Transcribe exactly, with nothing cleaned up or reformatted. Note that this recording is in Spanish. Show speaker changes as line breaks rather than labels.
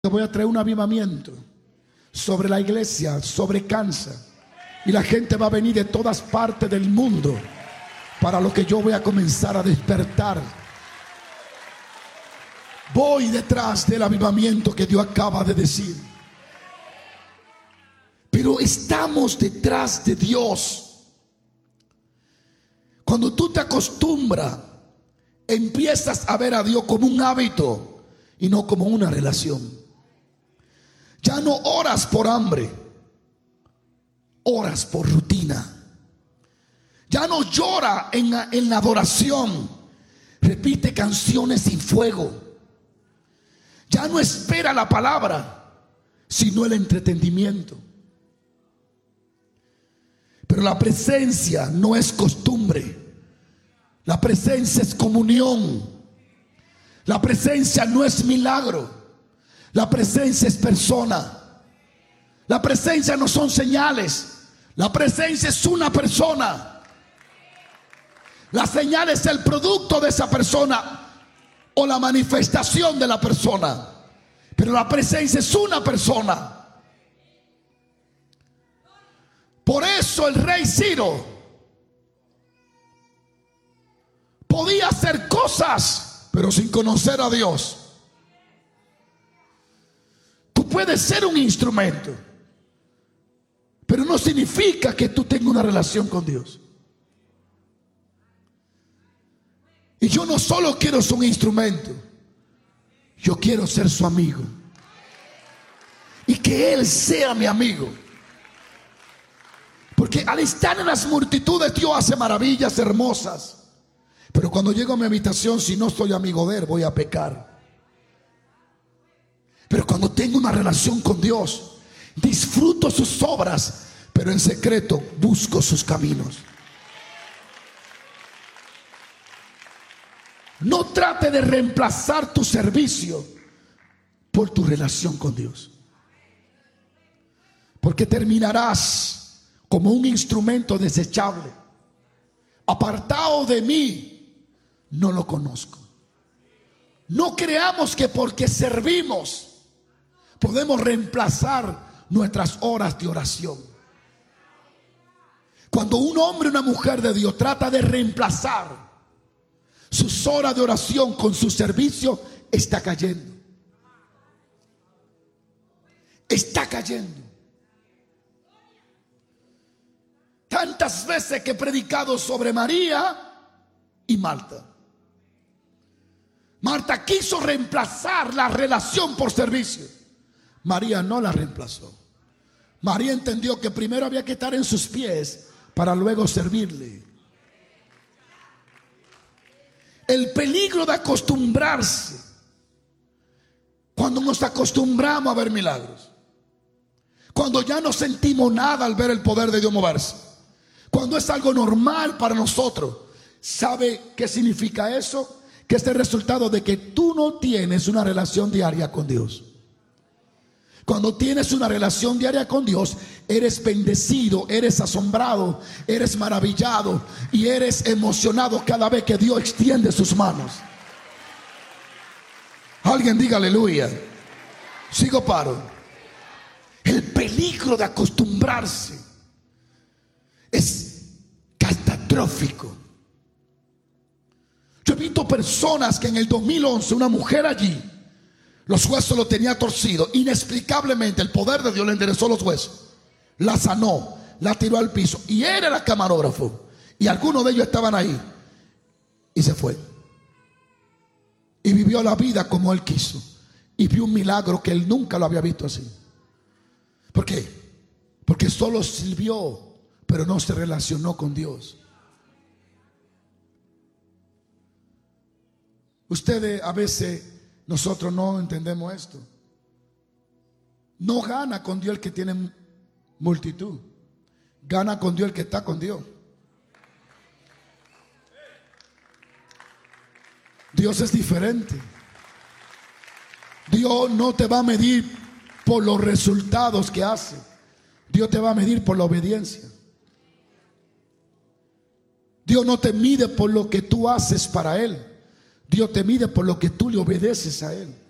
Voy a traer un avivamiento sobre la iglesia, sobre Kansas, y la gente va a venir de todas partes del mundo para lo que yo voy a comenzar a despertar. Voy detrás del avivamiento que Dios acaba de decir, pero estamos detrás de Dios. Cuando tú te acostumbras, empiezas a ver a Dios como un hábito y no como una relación. Ya no oras por hambre, oras por rutina. Ya no llora en la, en la adoración, repite canciones sin fuego. Ya no espera la palabra, sino el entretenimiento. Pero la presencia no es costumbre, la presencia es comunión. La presencia no es milagro, la presencia es persona. La presencia no son señales, la presencia es una persona. La señal es el producto de esa persona o la manifestación de la persona, pero la presencia es una persona. Por eso el rey Ciro podía hacer cosas, pero sin conocer a Dios. Tú puedes ser un instrumento, pero no significa que tú tengas una relación con Dios. Y yo no solo quiero ser un instrumento, yo quiero ser su amigo y que Él sea mi amigo. Porque al estar en las multitudes Dios hace maravillas hermosas, pero cuando llego a mi habitación, si no soy amigo de Él, voy a pecar. Pero cuando tengo una relación con Dios, disfruto sus obras, pero en secreto busco sus caminos. No trate de reemplazar tu servicio por tu relación con Dios, porque terminarás como un instrumento desechable. Apartado de mí, no lo conozco. No creamos que porque servimos podemos reemplazar nuestras horas de oración. Cuando un hombre o una mujer de Dios trata de reemplazar sus horas de oración con su servicio, está cayendo. Está cayendo. Tantas veces que he predicado sobre María y Marta. Marta quiso reemplazar la relación por servicio. María no la reemplazó. María entendió que primero había que estar en sus pies para luego servirle. El peligro de acostumbrarse, cuando nos acostumbramos a ver milagros, cuando ya no sentimos nada al ver el poder de Dios moverse, cuando es algo normal para nosotros. ¿Sabe qué significa eso? Que es el resultado de que tú no tienes una relación diaria con Dios. Cuando tienes una relación diaria con Dios, eres bendecido, eres asombrado, eres maravillado y eres emocionado cada vez que Dios extiende sus manos. Alguien diga aleluya. Sigo paro. El peligro de acostumbrarse es catastrófico. Yo he visto personas que en el dos mil once, una mujer allí, los huesos lo tenía torcido. Inexplicablemente el poder de Dios le enderezó los huesos, la sanó, la tiró al piso, y él era camarógrafo, y algunos de ellos estaban ahí, y se fue y vivió la vida como él quiso, y vio un milagro que él nunca lo había visto así. ¿Por qué? Porque solo sirvió, pero no se relacionó con Dios. Ustedes a veces, nosotros no entendemos esto. No gana con Dios el que tiene multitud, gana con Dios el que está con Dios. Dios es diferente. Dios no te va a medir por los resultados que hace, Dios te va a medir por la obediencia. Dios no te mide por lo que tú haces para Él, Dios te mide por lo que tú le obedeces a Él.